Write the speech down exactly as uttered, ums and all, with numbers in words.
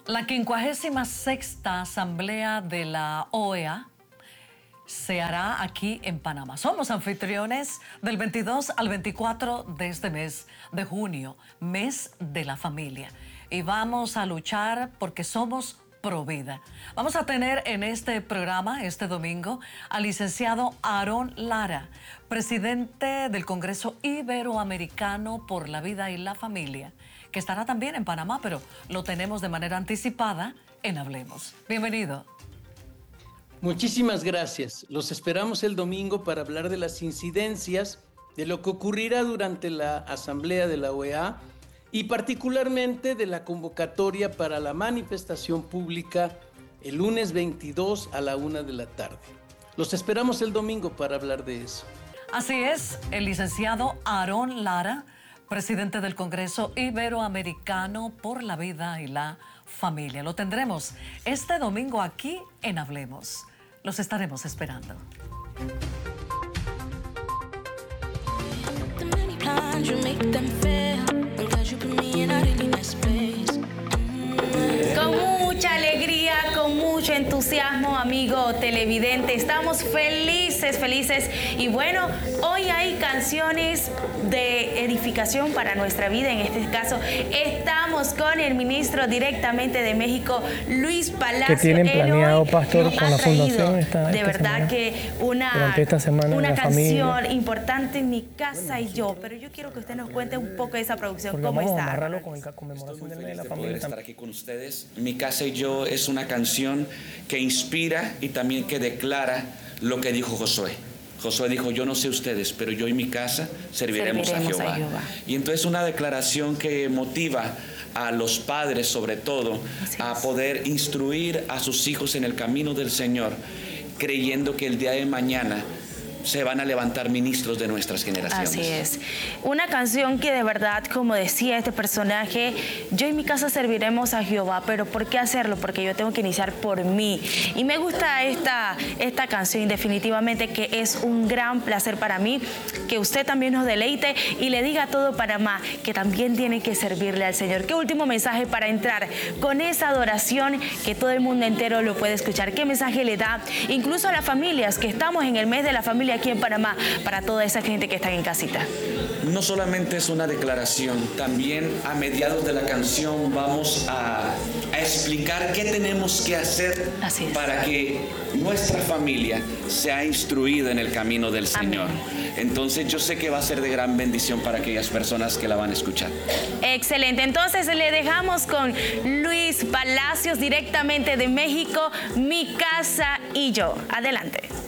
La quincuagésima sexta Asamblea de la O E A se hará aquí en Panamá. Somos anfitriones del veintidós al veinticuatro de este mes de junio, mes de la familia. Y vamos a luchar porque somos pro vida. Vamos a tener en este programa, este domingo, al licenciado Aarón Lara, presidente del Congreso Iberoamericano por la Vida y la Familia, que estará también en Panamá, pero lo tenemos de manera anticipada en Hablemos. Bienvenido. Muchísimas gracias. Los esperamos el domingo para hablar de las incidencias de lo que ocurrirá durante la Asamblea de la O E A y particularmente de la convocatoria para la manifestación pública el lunes veintidós a la una de la tarde. Los esperamos el domingo para hablar de eso. Así es, el licenciado Aarón Lara, presidente del Congreso Iberoamericano por la Vida y la Familia. Lo tendremos este domingo aquí en Hablemos. Los estaremos esperando. Con mucha alegría, con mucho entusiasmo, amigo televidente, estamos felices, felices. Y bueno, hoy hay canciones de edificación para nuestra vida. En este caso, estamos con el ministro directamente de México, Luis Palacio. ¿Qué tienen planeado, Pastor, con la Fundación esta, de esta verdad semana? que una, Durante esta semana una de la canción familia. importante en Mi Casa y Yo. Pero yo quiero que usted nos cuente un poco de esa producción. Porque ¿Cómo vamos a está? amarrarlo con la conmemoración del Día de la de Familia. poder estar aquí con ustedes. Mi Casa y Yo es una canción que inspira y también que declara lo que dijo Josué. Josué dijo, yo no sé ustedes, pero yo y mi casa serviremos, Serviremos a, Jehová. a Jehová. Y entonces una declaración que motiva a los padres, sobre todo, Así a es. poder instruir a sus hijos en el camino del Señor, creyendo que el día de mañana se van a levantar ministros de nuestras generaciones. Así es. Una canción que de verdad, como decía este personaje, yo y mi casa serviremos a Jehová, pero ¿por qué hacerlo? Porque yo tengo que iniciar por mí. Y me gusta esta, esta canción, definitivamente que es un gran placer para mí, que usted también nos deleite y le diga a todo Panamá que también tiene que servirle al Señor. ¿Qué último mensaje para entrar con esa adoración que todo el mundo entero lo puede escuchar? ¿Qué mensaje le da incluso a las familias, que estamos en el mes de la familia aquí en Panamá, para toda esa gente que está en casita? No solamente es una declaración, también a mediados de la canción vamos a, a explicar qué tenemos que hacer Así es. para que nuestra familia sea instruida en el camino del Señor. Amén. Entonces yo sé que va a ser de gran bendición para aquellas personas que la van a escuchar. Excelente, entonces le dejamos con Luis Palacios directamente de México, Mi Casa y Yo. Adelante.